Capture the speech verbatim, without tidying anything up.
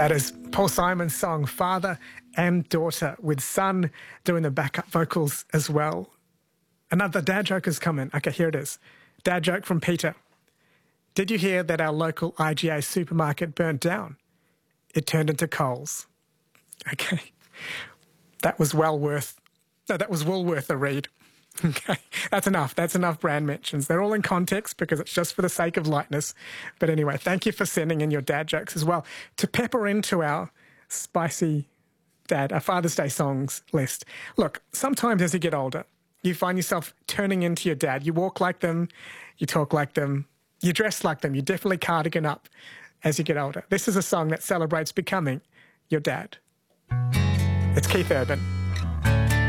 That is Paul Simon's song, Father and Daughter, with Son doing the backup vocals as well. Another dad joke is coming. Okay, here it is. Dad joke from Peter. Did you hear that our local I G A supermarket burnt down? It turned into Coles. Okay. That was well worth, no, that was well worth a read. Okay, that's enough. That's enough brand mentions. They're all in context because it's just for the sake of lightness. But anyway, thank you for sending in your dad jokes as well to pepper into our spicy dad, our Father's Day songs list. Look, sometimes as you get older, you find yourself turning into your dad. You walk like them, you talk like them, you dress like them. You definitely cardigan up as you get older. This is a song that celebrates becoming your dad. It's Keith Urban.